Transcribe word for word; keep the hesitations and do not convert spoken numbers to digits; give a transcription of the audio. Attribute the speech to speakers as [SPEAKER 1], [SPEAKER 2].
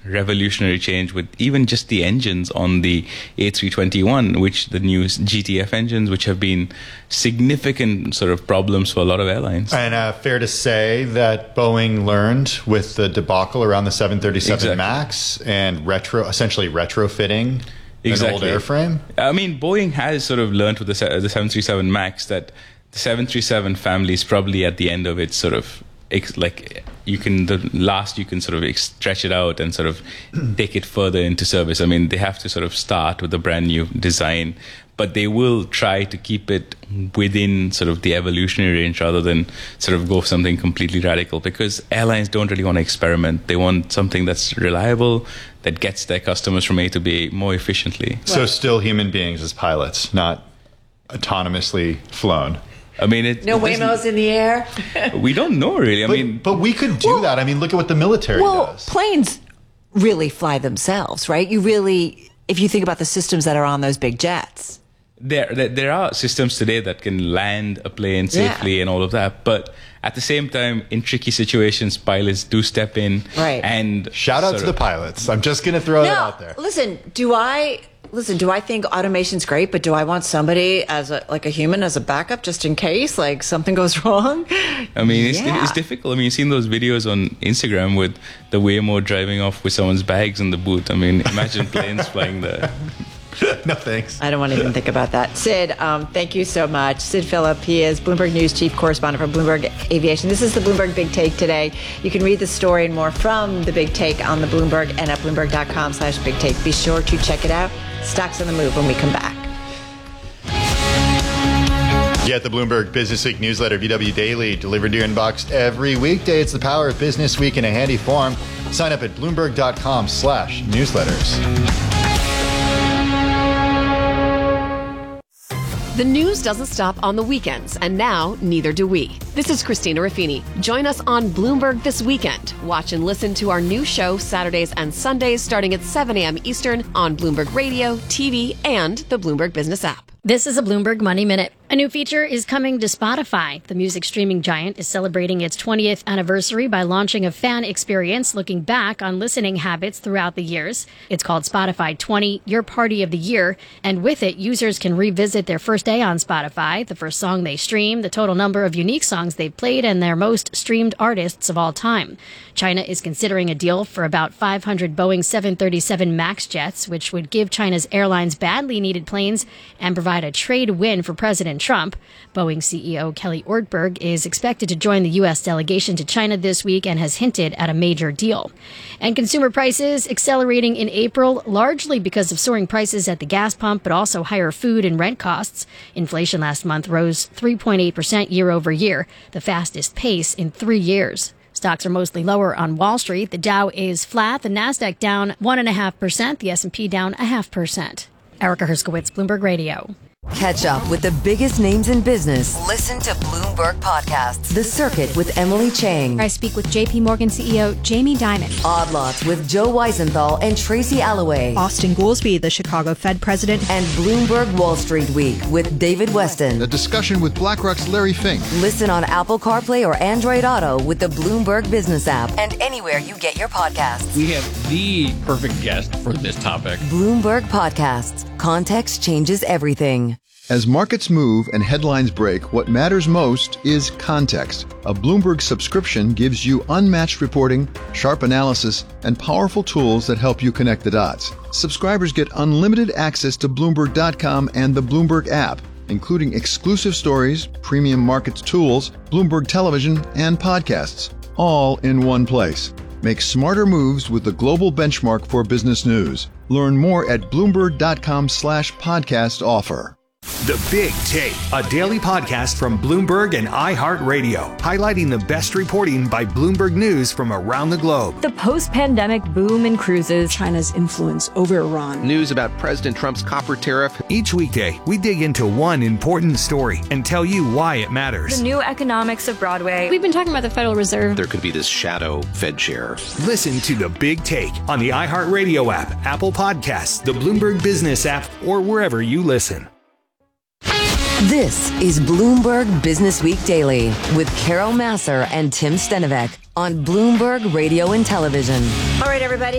[SPEAKER 1] revolutionary change with even just the engines on the A three twenty-one, which the new G T F engines, which have been significant sort of problems for a lot of airlines.
[SPEAKER 2] And uh, fair to say that Boeing learned with the debacle around the seven thirty-seven
[SPEAKER 1] Exactly.
[SPEAKER 2] MAX and retro, essentially retrofitting
[SPEAKER 1] Exactly.
[SPEAKER 2] an old airframe.
[SPEAKER 1] I mean, Boeing has sort of learned with the se- the seven thirty-seven MAX that the seven thirty-seven family is probably at the end of its sort of ex- like you can the last you can sort of ex- stretch it out and sort of take it further into service. I mean, they have to sort of start with a brand new design, but they will try to keep it within sort of the evolutionary range rather than sort of go for something completely radical, because airlines don't really want to experiment. They want something that's reliable, that gets their customers from A to B more efficiently.
[SPEAKER 2] So still human beings as pilots, not autonomously flown.
[SPEAKER 1] I mean, it,
[SPEAKER 3] No
[SPEAKER 1] it doesn't-
[SPEAKER 3] Waymos in the air.
[SPEAKER 1] we don't know really. I
[SPEAKER 2] But,
[SPEAKER 1] mean,
[SPEAKER 2] but we could do
[SPEAKER 3] Well-
[SPEAKER 2] that. I mean, look at what the military
[SPEAKER 3] Well,
[SPEAKER 2] does.
[SPEAKER 3] planes really fly themselves, right? You really, if you think about the systems that are on those big jets.
[SPEAKER 1] there, there there are systems today that can land a plane safely
[SPEAKER 3] Yeah.
[SPEAKER 1] and all of that, but at the same time, in tricky situations, pilots do step in.
[SPEAKER 3] Right.
[SPEAKER 1] And
[SPEAKER 2] Shout out
[SPEAKER 1] sort
[SPEAKER 2] to the
[SPEAKER 1] of-
[SPEAKER 2] pilots. I'm just going to throw that
[SPEAKER 3] No,
[SPEAKER 2] out there.
[SPEAKER 3] listen, do I listen, do I think automation's great, but do I want somebody as a like a human as a backup just in case like something goes wrong?
[SPEAKER 1] I mean, it's,
[SPEAKER 3] Yeah.
[SPEAKER 1] it's difficult. I mean, you've seen those videos on Instagram with the Waymo driving off with someone's bags in the boot. I mean, imagine planes flying there.
[SPEAKER 2] No thanks.
[SPEAKER 3] I don't want to even think about that. Sid, um, thank you so much. Sid Phillip, he is Bloomberg News Chief Correspondent for Bloomberg Aviation. This is the Bloomberg Big Take today. You can read the story and more from the Big Take on the Bloomberg and at Bloomberg.com slash Big Take. Be sure to check it out. Stocks on the move when we come back.
[SPEAKER 2] Get the Bloomberg Business Week newsletter, V W Daily, delivered to your inbox every weekday. It's the power of Business Week in a handy form. Sign up at Bloomberg.com slash newsletters.
[SPEAKER 4] The news doesn't stop on the weekends, and now neither do we. This is Christina Raffini. Join us on Bloomberg this weekend. Watch and listen to our new show Saturdays and Sundays starting at seven a.m. Eastern on Bloomberg Radio, T V, and the Bloomberg Business app.
[SPEAKER 5] This is a Bloomberg Money Minute. A new feature is coming to Spotify. The music streaming giant is celebrating its twentieth anniversary by launching a fan experience looking back on listening habits throughout the years. It's called Spotify twenty, Your Party of the Year, and with it, users can revisit their first day on Spotify, the first song they streamed, the total number of unique songs they've played, and their most streamed artists of all time. China is considering a deal for about five hundred Boeing seven thirty-seven MAX jets, which would give China's airlines badly needed planes and provide a trade win for President Trump. Boeing C E O Kelly Ortberg is expected to join the U S delegation to China this week and has hinted at a major deal. And consumer prices accelerating in April, largely because of soaring prices at the gas pump, but also higher food and rent costs. Inflation last month rose three point eight percent year over year, the fastest pace in three years. Stocks are mostly lower on Wall Street. The Dow is flat, the Nasdaq down one point five percent, the S and P down a half percent. Erica Herskowitz, Bloomberg Radio.
[SPEAKER 6] Catch up with the biggest names in business. Listen to Bloomberg Podcasts. The Circuit with Emily Chang.
[SPEAKER 7] I speak with J P Morgan C E O Jamie Dimon.
[SPEAKER 6] Odd Lots with Joe Weisenthal and Tracy Alloway.
[SPEAKER 7] Austin Goolsbee, the Chicago Fed president.
[SPEAKER 6] And Bloomberg Wall Street Week with David Weston.
[SPEAKER 8] A discussion with BlackRock's Larry Fink.
[SPEAKER 6] Listen on Apple CarPlay or Android Auto with the Bloomberg Business app and anywhere you get your podcasts.
[SPEAKER 9] We have the perfect guest for this topic.
[SPEAKER 6] Bloomberg Podcasts. Context changes everything.
[SPEAKER 8] As markets move and headlines break, what matters most is context. A Bloomberg subscription gives you unmatched reporting, sharp analysis, and powerful tools that help you connect the dots. Subscribers get unlimited access to Bloomberg dot com and the Bloomberg app, including exclusive stories, premium markets tools, Bloomberg television, and podcasts, all in one place. Make smarter moves with the global benchmark for business news. Learn more at Bloomberg dot com slash podcast offer.
[SPEAKER 10] The Big Take, a daily podcast from Bloomberg and iHeartRadio, highlighting the best reporting by Bloomberg News from around the globe.
[SPEAKER 11] The post-pandemic boom in cruises, China's influence over Iran,
[SPEAKER 12] news about President Trump's copper tariff.
[SPEAKER 10] Each weekday, we dig into one important story and tell you why it matters.
[SPEAKER 11] the new economics of Broadway.
[SPEAKER 7] We've been talking about the Federal Reserve.
[SPEAKER 12] There could be this shadow Fed chair.
[SPEAKER 10] Listen to The Big Take on the iHeartRadio app, Apple Podcasts, the Bloomberg Business app, or wherever you listen.
[SPEAKER 6] This is Bloomberg Business Week Daily with Carol Massar and Tim Stenovec on Bloomberg Radio and Television.
[SPEAKER 3] All right, everybody.